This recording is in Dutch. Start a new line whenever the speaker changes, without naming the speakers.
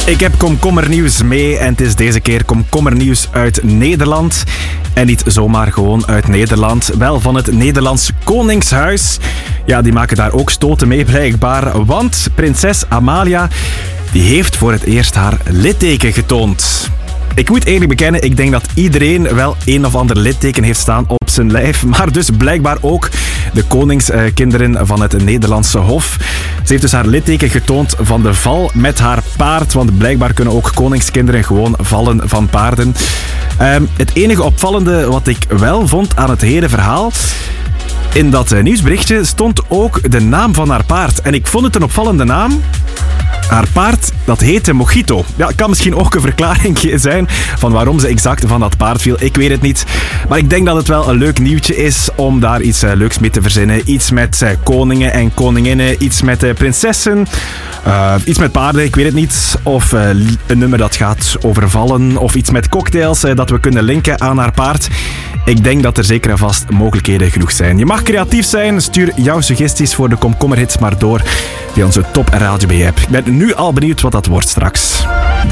Ik heb komkommernieuws mee en het is deze keer komkommernieuws uit Nederland. En niet zomaar gewoon uit Nederland, wel van het Nederlands Koningshuis. Ja, die maken daar ook stoten mee blijkbaar, want prinses Amalia die heeft voor het eerst haar litteken getoond. Ik moet eerlijk bekennen, ik denk dat iedereen wel een of ander litteken heeft staan op zijn lijf. Maar dus blijkbaar ook de koningskinderen van het Nederlandse Hof. Ze heeft dus haar litteken getoond van de val met haar paard. Want blijkbaar kunnen ook koningskinderen gewoon vallen van paarden. Het enige opvallende wat ik wel vond aan het hele verhaal... In dat nieuwsberichtje stond ook de naam van haar paard. En ik vond het een opvallende naam. Haar paard, dat heette Mojito. Ja, kan misschien ook een verklaring zijn van waarom ze exact van dat paard viel. Ik weet het niet. Maar ik denk dat het wel een leuk nieuwtje is om daar iets leuks mee te verzinnen. Iets met koningen en koninginnen. Iets met prinsessen. Iets met paarden, ik weet het niet. Of een nummer dat gaat over vallen. Of iets met cocktails dat we kunnen linken aan haar paard. Ik denk dat er zeker en vast mogelijkheden genoeg zijn. Je mag creatief zijn. Stuur jouw suggesties voor de komkommerhits maar door via onze Top Radio B-app. Ik ben nu al benieuwd wat dat wordt straks.